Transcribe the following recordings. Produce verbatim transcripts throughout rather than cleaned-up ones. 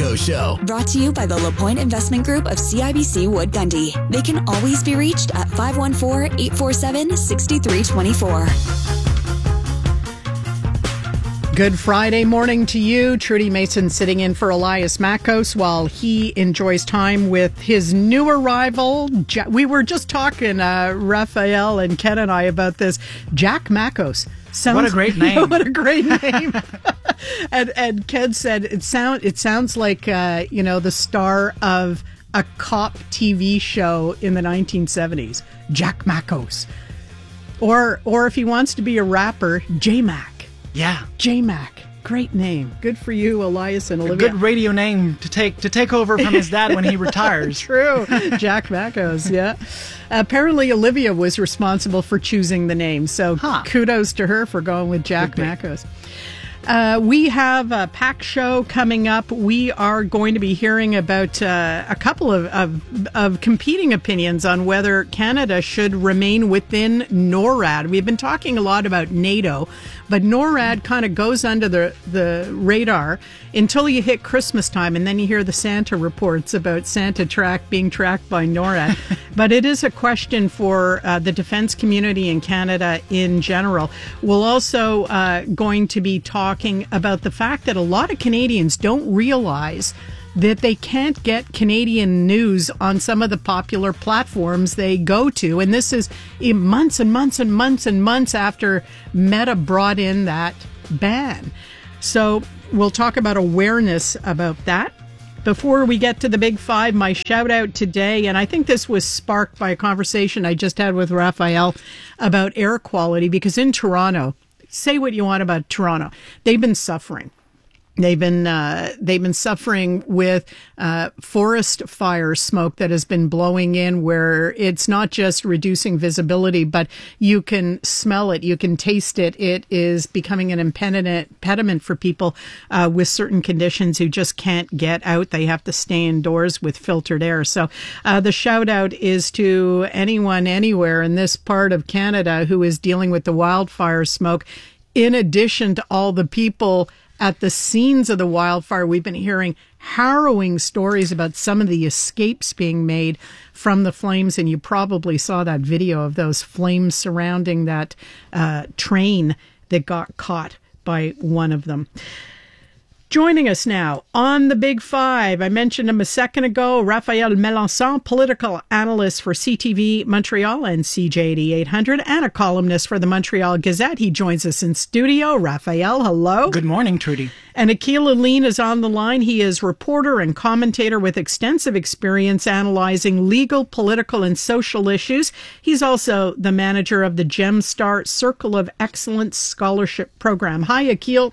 Trudeau Show. Brought to you by the LaPointe Investment Group of C I B C Wood Gundy. They can always be reached at five one four, eight four seven, six three two four. Good Friday morning to you. Trudy Mason sitting in for Elias Makos while he enjoys time with his new arrival. Ja- we were just talking, uh, Raphael and Ken and I, about this. Jack Makos. Sounds, what a great name. What a great name. and, and Ken said it, sound, it sounds like, uh, you know, the star of a cop T V show in the nineteen seventies. Jack Makos. Or, or if he wants to be a rapper, J-Mac. Yeah. J-Mac. Great name. Good for you, Elias and Olivia. A good radio name to take to take over from his dad when he retires. True. Jack Makos, yeah. Apparently, Olivia was responsible for choosing the name, so huh. kudos to her for going with Jack Makos. Uh, we have a pack show coming up. We are going to be hearing about uh, a couple of, of, of competing opinions on whether Canada should remain within NORAD. We've been talking a lot about NATO, but NORAD kind of goes under the, the radar until you hit Christmas time, and then you hear the Santa reports about Santa track being tracked by NORAD. But it is a question for uh, the defense community in Canada in general. We'll also uh, going to be talking about the fact that a lot of Canadians don't realize that they can't get Canadian news on some of the popular platforms they go to. And this is in months and months and months and months after Meta brought in that ban. So we'll talk about awareness about that. Before we get to the big five, my shout out today, and I think this was sparked by a conversation I just had with Raphael about air quality, because in Toronto, say what you want about Toronto, they've been suffering. They've been uh, they've been suffering with uh, forest fire smoke that has been blowing in, where it's not just reducing visibility, but you can smell it, you can taste it. It is becoming an impediment impediment for people uh, with certain conditions who just can't get out. They have to stay indoors with filtered air. So uh, the shout out is to anyone anywhere in this part of Canada who is dealing with the wildfire smoke, in addition to all the people at the scenes of the wildfire. We've been hearing harrowing stories about some of the escapes being made from the flames, and you probably saw that video of those flames surrounding that uh, train that got caught by one of them. Joining us now on the Big Five, I mentioned him a second ago, Raphael Melançon, political analyst for C T V Montreal and C J eighty-eight hundred, and a columnist for the Montreal Gazette. He joins us in studio. Raphael, hello. Good morning, Trudy. And Akhil Aline is on the line. He is reporter and commentator with extensive experience analyzing legal, political, and social issues. He's also the manager of the Gemstar Circle of Excellence Scholarship Program. Hi, Akhil.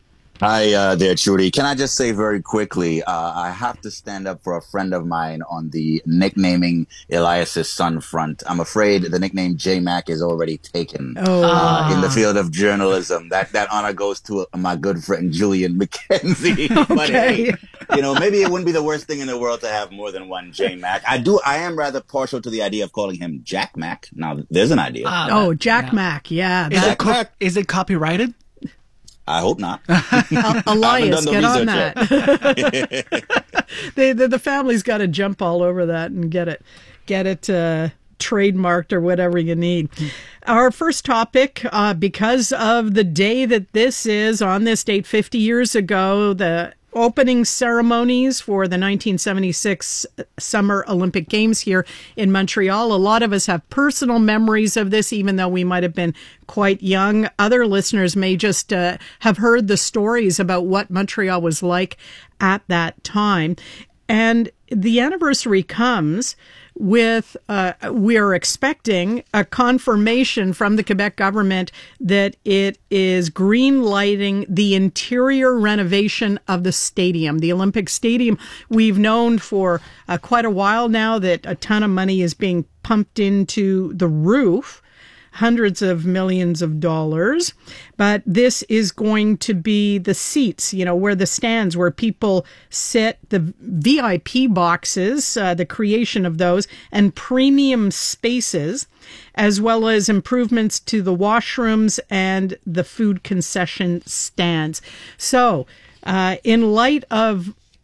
Hi uh, there, Trudy. Can I just say very quickly, uh, I have to stand up for a friend of mine on the nicknaming Elias's son front. I'm afraid the nickname J-Mac is already taken oh. uh, in the field of journalism. That that honor goes to my good friend Julian McKenzie. Okay. But hey, you know, maybe it wouldn't be the worst thing in the world to have more than one J-Mac. I do. I am rather partial to the idea of calling him Jack Mac. Now, there's an idea. Uh, oh, Jack yeah. Mac. Yeah. Is it, co- is it copyrighted? I hope not. uh, Elias, get on that. they, the, the family's got to jump all over that and get it, get it uh, trademarked or whatever you need. Our first topic, uh, because of the day that this is, on this date fifty years ago, the opening ceremonies for the nineteen seventy-six Summer Olympic Games here in Montreal. A lot of us have personal memories of this, even though we might have been quite young. Other listeners may just uh, have heard the stories about what Montreal was like at that time. And the anniversary comes with, uh, we are expecting a confirmation from the Quebec government that it is green lighting the interior renovation of the stadium, the Olympic Stadium. We've known for uh, quite a while now that a ton of money is being pumped into the roof, hundreds of millions of dollars. But this is going to be the seats, you know, where the stands, where people sit, the V I P boxes, uh, the creation of those, and premium spaces, as well as improvements to the washrooms and the food concession stands. So, uh, in light of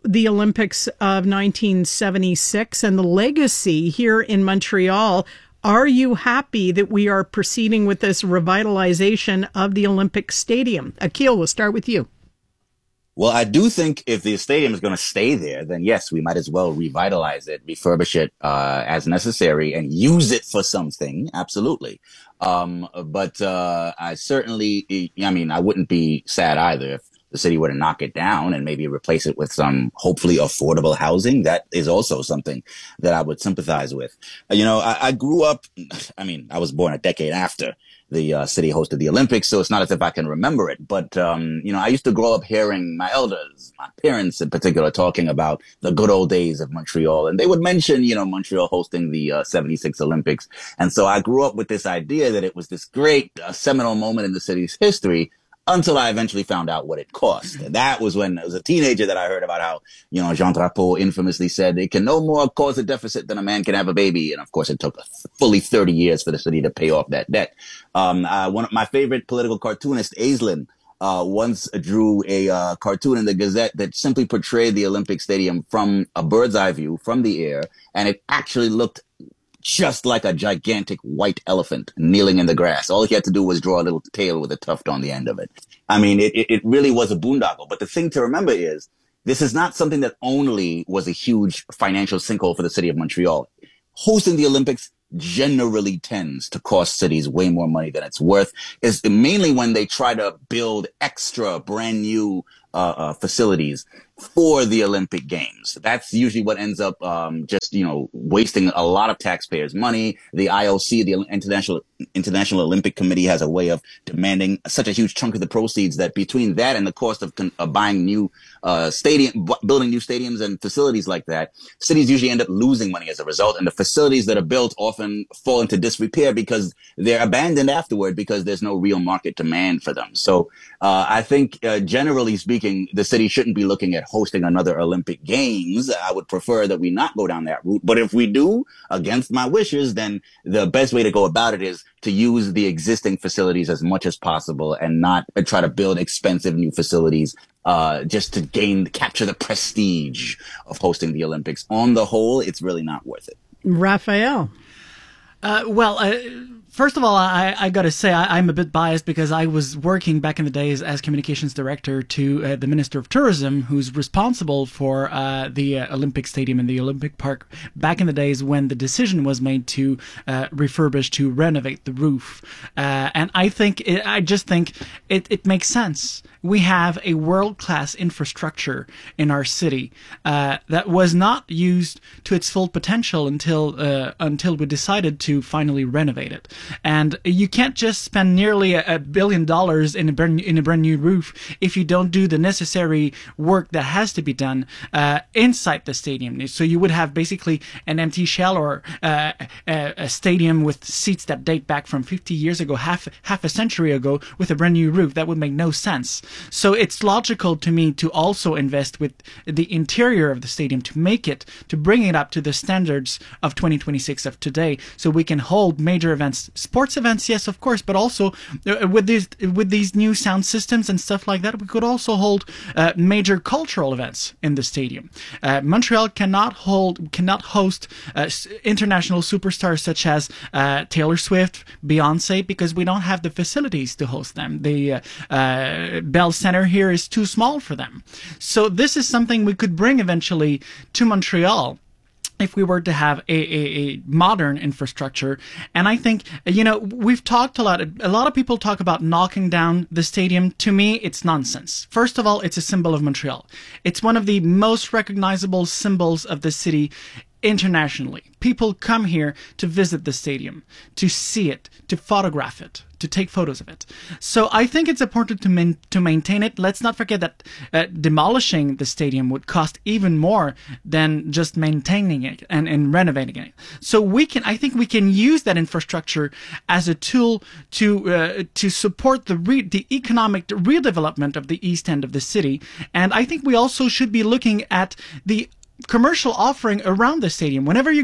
the Olympics of nineteen seventy-six and the legacy here in Montreal. Are you happy that we are proceeding with this revitalization of the Olympic Stadium? Akil, we'll start with you. Well, I do think if the stadium is going to stay there, then yes, we might as well revitalize it, refurbish it uh, as necessary, and use it for something. Absolutely. Um, but uh, I certainly, I mean, I wouldn't be sad either if the city were to knock it down and maybe replace it with some hopefully affordable housing. That is also something that I would sympathize with. You know, I, I grew up, I mean, I was born a decade after the uh, city hosted the Olympics, so it's not as if I can remember it. But, um, you know, I used to grow up hearing my elders, my parents in particular, talking about the good old days of Montreal. And they would mention, you know, Montreal hosting the uh, seventy-six Olympics. And so I grew up with this idea that it was this great uh, seminal moment in the city's history, until I eventually found out what it cost. And that was when I was a teenager that I heard about how, you know, Jean Drapeau infamously said it can no more cause a deficit than a man can have a baby. And of course, it took fully thirty years for the city to pay off that debt. Um, uh, one of my favorite political cartoonists, Aislinn, uh, once drew a uh, cartoon in the Gazette that simply portrayed the Olympic Stadium from a bird's eye view from the air. And it actually looked just like a gigantic white elephant kneeling in the grass. All he had to do was draw a little tail with a tuft on the end of it. I mean, it, it really was a boondoggle. But the thing to remember is this is not something that only was a huge financial sinkhole for the city of Montreal. Hosting the Olympics generally tends to cost cities way more money than it's worth. Is mainly when they try to build extra brand new uh, uh, facilities for the Olympic Games. That's usually what ends up um, just, you know, wasting a lot of taxpayers' money. The I O C, the International International Olympic Committee, has a way of demanding such a huge chunk of the proceeds that between that and the cost of, con- of buying new uh, stadium, b- building new stadiums and facilities like that, cities usually end up losing money as a result. And the facilities that are built often fall into disrepair because they're abandoned afterward because there's no real market demand for them. So uh, I think, uh, generally speaking, the city shouldn't be looking at hosting another Olympic Games. I would prefer that we not go down that route. But if we do, against my wishes, then the best way to go about it is to use the existing facilities as much as possible and not try to build expensive new facilities uh, just to gain, capture the prestige of hosting the Olympics. On the whole, it's really not worth it. Raphael. Uh, well, uh, first of all, I, I got to say I, I'm a bit biased because I was working back in the days as communications director to uh, the Minister of Tourism, who's responsible for uh, the uh, Olympic Stadium and the Olympic Park back in the days when the decision was made to uh, refurbish, to renovate the roof. Uh, and I think, it, I just think it, it makes sense. We have a world-class infrastructure in our city uh, that was not used to its full potential until uh, until we decided to finally renovate it. And you can't just spend nearly a, a billion dollars in a brand in a brand new roof if you don't do the necessary work that has to be done uh, inside the stadium. So you would have basically an empty shell or uh, a, a stadium with seats that date back from fifty years ago, half half a century ago, with a brand new roof. That would make no sense. So it's logical to me to also invest with the interior of the stadium to make it, to bring it up to the standards of twenty twenty-six of today, so we can hold major events, sports events, yes, of course, but also uh, with these with these new sound systems and stuff like that, we could also hold uh, major cultural events in the stadium. Uh, Montreal cannot hold, cannot host uh, international superstars such as uh, Taylor Swift, Beyonce, because we don't have the facilities to host them. The uh, uh, Bell Center here is too small for them. So this is something we could bring eventually to Montreal if we were to have a, a, a modern infrastructure. And I think, you know, we've talked a lot, a lot of people talk about knocking down the stadium. To me, it's nonsense. First of all, it's a symbol of Montreal. It's one of the most recognizable symbols of the city internationally. People come here to visit the stadium, to see it, to photograph it, to take photos of it. So I think it's important to man- to maintain it. Let's not forget that uh, demolishing the stadium would cost even more than just maintaining it and, and renovating it. So we can, I think we can use that infrastructure as a tool to uh, to support the re- the economic redevelopment of the east end of the city. And I think we also should be looking at the commercial offering around the stadium. Whenever you go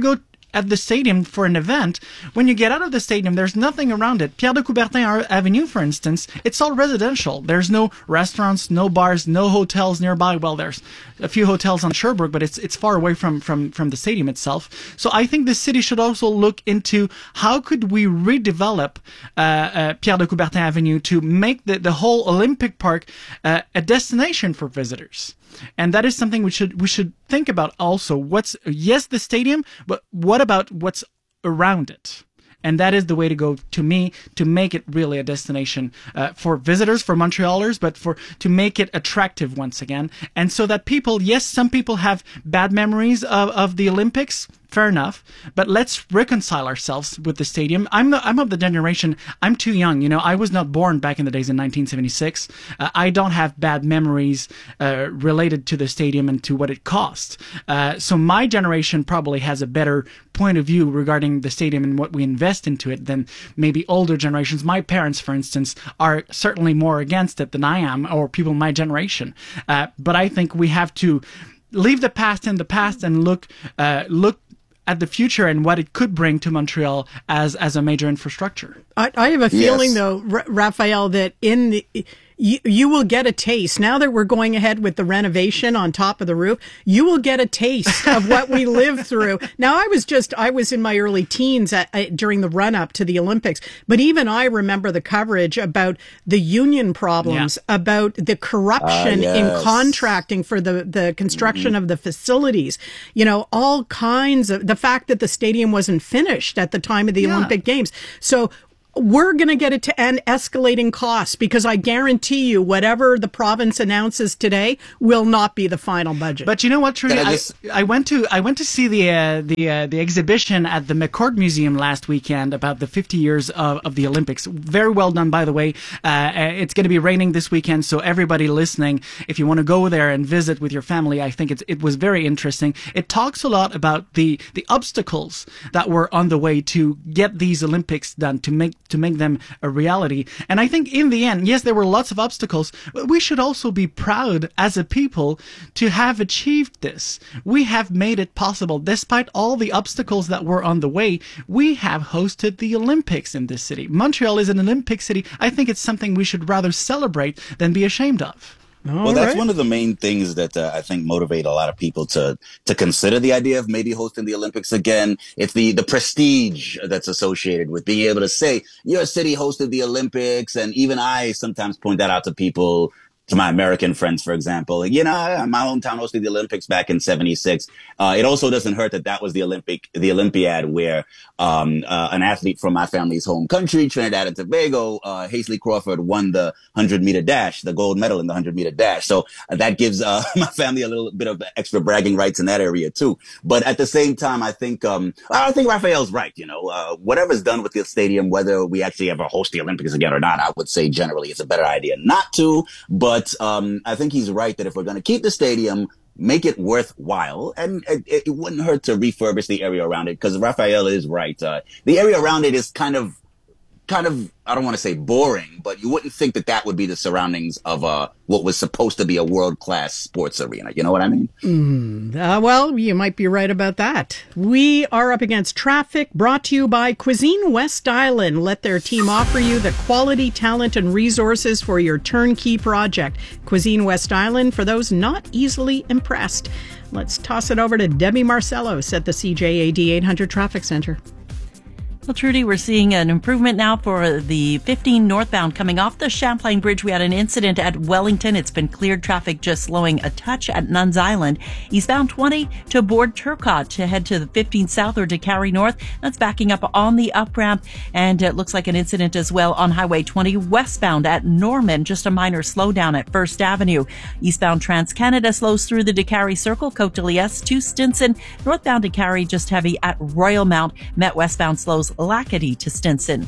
at the stadium for an event, when you get out of the stadium, there's nothing around it. Pierre de Coubertin Avenue, for instance, it's all residential. There's no restaurants, no bars, no hotels nearby. Well, there's a few hotels on Sherbrooke, but it's it's far away from, from, from the stadium itself. So I think the city should also look into how could we redevelop uh, uh, Pierre de Coubertin Avenue to make the, the whole Olympic Park uh, a destination for visitors. And that is something we should we should think about also. What's yes, the stadium, but what about what's around it? And that is the way to go, to me, to make it really a destination uh, for visitors, for Montrealers, but for to make it attractive once again. And so that people, yes, some people have bad memories of, of the Olympics. Fair enough, but let's reconcile ourselves with the stadium. I'm the, I'm of the generation. I'm too young. You know, I was not born back in the days in nineteen seventy-six. Uh, I don't have bad memories uh, related to the stadium and to what it cost. Uh, so my generation probably has a better point of view regarding the stadium and what we invest into it than maybe older generations. My parents, for instance, are certainly more against it than I am, or people my generation. Uh, but I think we have to leave the past in the past and look uh, look. at the future and what it could bring to Montreal as as a major infrastructure. I, I have a feeling, yes. though, R- Raphael, that in the you, you will get a taste. Now that we're going ahead with the renovation on top of the roof, you will get a taste of what we lived through. Now, I was just, I was in my early teens at, at, during the run up to the Olympics, but even I remember the coverage about the union problems, yeah. about the corruption uh, yes. in contracting for the, the construction mm-hmm. of the facilities, you know, all kinds of, the fact that the stadium wasn't finished at the time of the yeah. Olympic Games. So, we're going to get it to end escalating costs, because I guarantee you whatever the province announces today will not be the final budget. But you know what, Trudy? I, I, just... I went to I went to see the uh, the uh, the exhibition at the McCord Museum last weekend about the fifty years of, of the Olympics. Very well done, by the way. Uh, it's going to be raining this weekend, so everybody listening, if you want to go there and visit with your family, I think it's, it was very interesting. It talks a lot about the the obstacles that were on the way to get these Olympics done, to make to make them a reality. And I think in the end, yes, there were lots of obstacles, but we should also be proud as a people to have achieved this. We have made it possible. Despite all the obstacles that were on the way, we have hosted the Olympics in this city. Montreal is an Olympic city. I think it's something we should rather celebrate than be ashamed of. All well, that's right. One of the main things that uh, I think motivate a lot of people to to consider the idea of maybe hosting the Olympics again. It's the the prestige that's associated with being able to say your city hosted the Olympics, and even I sometimes point that out to people. To my American friends, for example, you know, my hometown hosted the Olympics back in seventy-six. Uh, it also doesn't hurt that that was the Olympic, the Olympiad where, um, uh, an athlete from my family's home country, Trinidad and Tobago, uh, Hazley Crawford won the hundred meter dash, the gold medal in the hundred meter dash. So uh, that gives, uh, my family a little bit of extra bragging rights in that area too. But at the same time, I think, um, I think Raphael's right. You know, uh, whatever's done with the stadium, whether we actually ever host the Olympics again or not, I would say generally it's a better idea not to, but But um, I think he's right that if we're going to keep the stadium, make it worthwhile, and it, it wouldn't hurt to refurbish the area around it, because Raphael is right. Uh, the area around it is kind of, kind of, I don't want to say boring, but you wouldn't think that that would be the surroundings of uh, what was supposed to be a world-class sports arena. You know what I mean? Mm, uh, well, you might be right about that. We are up against traffic, brought to you by Cuisine West Island. Let their team offer you the quality, talent, and resources for your turnkey project. Cuisine West Island, for those not easily impressed. Let's toss it over to Debbie Marcellos at the C J A D eight hundred Traffic Center. Well, Trudy, we're seeing an improvement now for the fifteen northbound coming off the Champlain Bridge. We had an incident at Wellington. It's been cleared. Traffic just slowing a touch at Nuns Island. Eastbound twenty to board Turcotte to head to the fifteen south or to Carry North. That's backing up on the up ramp. And it looks like an incident as well on Highway twenty westbound at Norman. Just a minor slowdown at First Avenue. Eastbound Trans-Canada slows through the DeCarry Circle, Côte de Liesse to Stinson. Northbound DeCarry just heavy at Royal Mount. Met westbound slows Lackady to Stinson.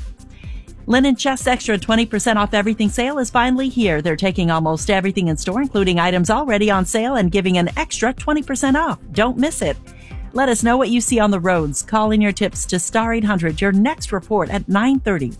Linen Chest Extra twenty percent off everything sale is finally here. They're taking almost everything in store, including items already on sale, and giving an extra twenty percent off. Don't miss it. Let us know what you see on the roads. Call in your tips to Star eight hundred. Your next report at nine thirty.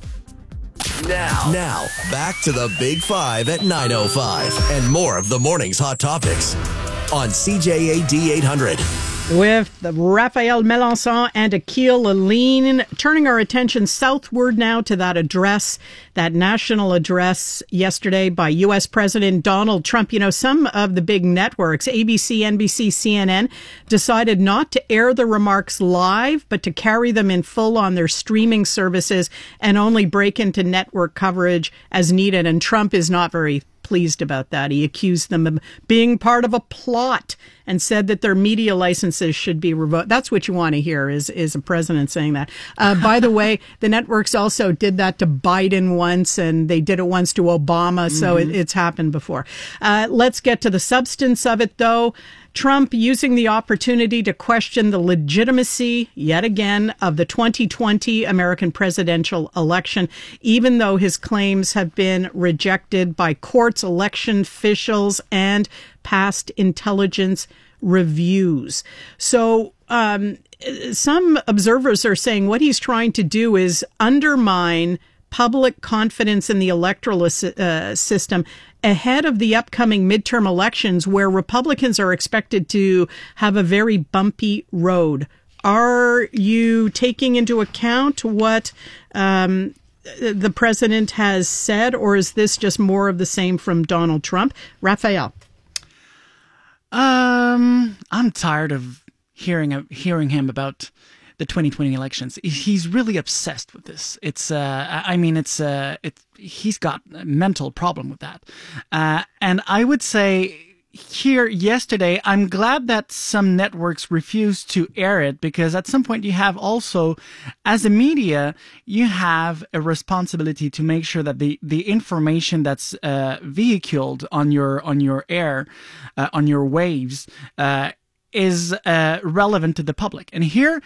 Now, now, back to the Big Five at nine oh five and more of the morning's hot topics on C J A D eight hundred. With the Raphael Melançon and Akil Aline, turning our attention southward now to that address, that national address yesterday by U S President Donald Trump. You know, some of the big networks, A B C, N B C, C N N, decided not to air the remarks live, but to carry them in full on their streaming services and only break into network coverage as needed. And Trump is not very pleased about that. He accused them of being part of a plot and said that their media licenses should be revoked. That's what you want to hear, is is a president saying that. Uh, by the way, the networks also did that to Biden once, and they did it once to Obama, so mm-hmm. it, it's happened before. Uh, let's get to the substance of it, though. Trump using the opportunity to question the legitimacy, yet again, of the twenty twenty American presidential election, even though his claims have been rejected by courts, election officials, and past intelligence reviews. So um, some observers are saying what he's trying to do is undermine public confidence in the electoral uh, system ahead of the upcoming midterm elections, where Republicans are expected to have a very bumpy road. Are you taking into account what um, the president has said, or is this just more of the same from Donald Trump? Raphael. Um, I'm tired of hearing hearing him about the twenty twenty elections. He's really obsessed with this. It's, uh, I mean, it's, uh, it's, he's got a mental problem with that. Uh, and I would say here yesterday, I'm glad that some networks refused to air it, because at some point you have also, as a media, you have a responsibility to make sure that the, the information that's, uh, vehiculed on your, on your air, uh, on your waves, uh, is uh, relevant to the public. And here,